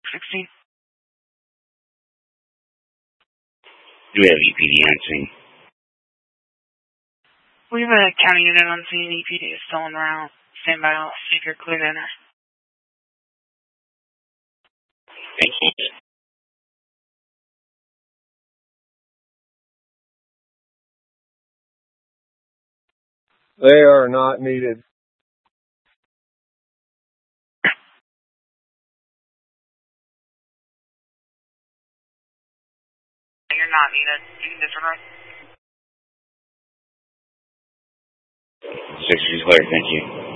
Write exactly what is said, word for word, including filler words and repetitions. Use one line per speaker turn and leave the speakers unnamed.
sixteen.
Do we have E P D on scene?
We have a county unit on scene. E P D is still on route. Stand by. I'll see if you're clear to enter.
Thank you.
They are not needed.
You're not needed. You can disregard.
Six is clear, thank you.